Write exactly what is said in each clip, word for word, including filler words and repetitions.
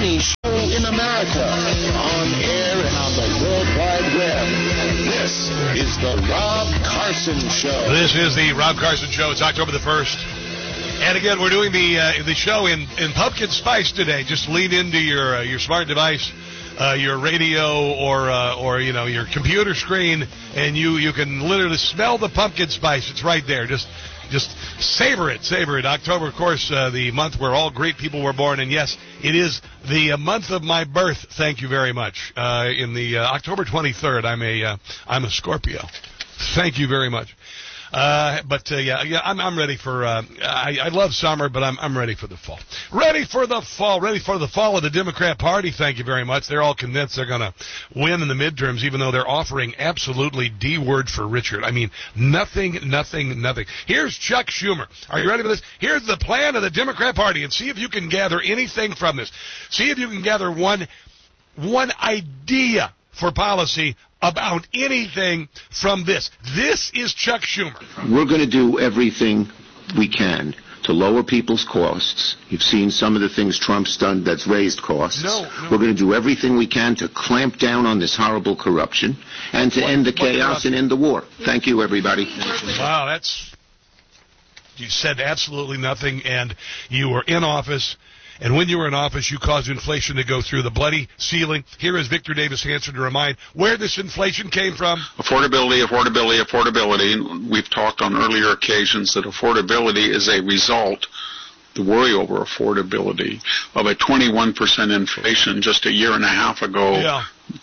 funny show in America, on air and on the World Wide Web. This is the Rob Carson Show. This is the Rob Carson Show. It's October the first. And again, we're doing the uh, the show in, in pumpkin spice today. Just lean into your uh, your smart device, uh, your radio, or uh, or you know your computer screen, and you, you can literally smell the pumpkin spice. It's right there. Just just savor it, savor it. October, of course, uh, the month where all great people were born, and yes, it is the uh, month of my birth. Thank you very much. Uh, in the uh, October twenty-third, I'm a uh, I'm a Scorpio. Thank you very much. Uh, but, uh, yeah, yeah, I'm, I'm ready for, uh, I, I love summer, but I'm, I'm ready for the fall. Ready for the fall, ready for the fall of the Democrat Party. Thank you very much. They're all convinced they're going to win in the midterms, even though they're offering absolutely D word for Richard. I mean, nothing, nothing, nothing. Here's Chuck Schumer. Are you ready for this? Here's the plan of the Democrat Party, and see if you can gather anything from this. See if you can gather one, one idea for policy about anything from this. This is Chuck Schumer. We're going to do everything we can to lower people's costs. You've seen some of the things Trump's done that's raised costs. No, no. We're going to do everything we can to clamp down on this horrible corruption and to what, end the what chaos corruption? and end the war. Thank you, everybody. Wow, that's... You said absolutely nothing, and you were in office. And when you were in office, you caused inflation to go through the bloody ceiling. Here is Victor Davis Hanson to remind where this inflation came from. Affordability, affordability, affordability. We've talked on earlier occasions that affordability is a result, the worry over affordability, of a twenty-one percent inflation just a year and a half ago. Yeah.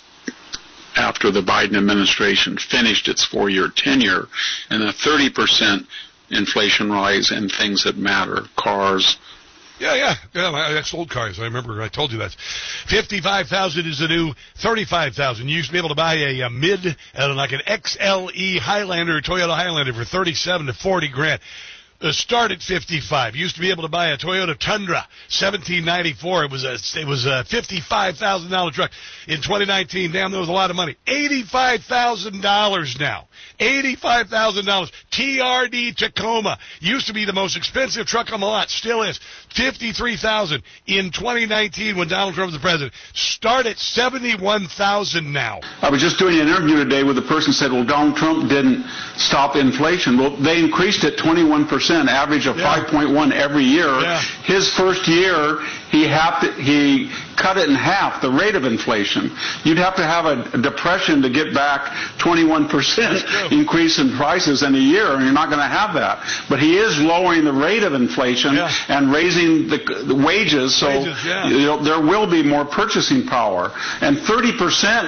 After the Biden administration finished its four-year tenure, and a thirty percent inflation rise in things that matter, cars. Yeah, yeah, yeah. I, I sold cars. I remember I told you that. Fifty-five thousand is the new thirty-five thousand. You used to be able to buy a, a mid, uh, like an X L E Highlander, Toyota Highlander, for thirty-seven to forty grand. Uh, start at fifty-five. You used to be able to buy a Toyota Tundra, seventeen ninety-four. It was a it was a fifty-five thousand dollar truck in twenty nineteen. Damn, that was a lot of money. Eighty-five thousand dollars now. Eighty-five thousand dollars. T R D Tacoma used to be the most expensive truck on the lot. Still is. Fifty-three thousand in twenty nineteen when Donald Trump was the president. Start at seventy-one thousand now. I was just doing an interview today with a person who said, "Well, Donald Trump didn't stop inflation." Well, they increased it twenty-one percent, average of Yeah. five point one every year. Yeah. His first year, he have to, he cut it in half, the rate of inflation. You'd have to have a, a depression to get back twenty-one percent increase in prices in a year, and you're not going to have that. But he is lowering the rate of inflation Yeah. and raising the, the wages, so Wages, yeah. you know, there will be more purchasing power. And thirty percent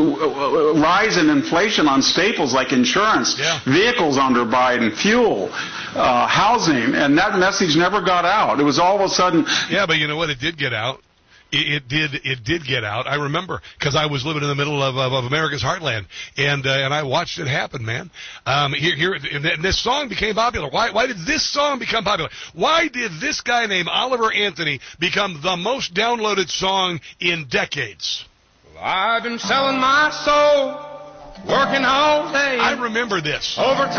rise in inflation on staples like insurance, Yeah. vehicles under Biden, fuel, uh, housing, and that message never got out. It was all of a sudden... Yeah, but you know what? It did get out. It, it did. It did get out. I remember because I was living in the middle of, of, of America's heartland, and uh, and I watched it happen, man. Um, here, here, and this song became popular. Why? Why did this song become popular? Why did this guy named Oliver Anthony become the most downloaded song in decades? Well, I've been selling my soul, working all day. I remember this. Over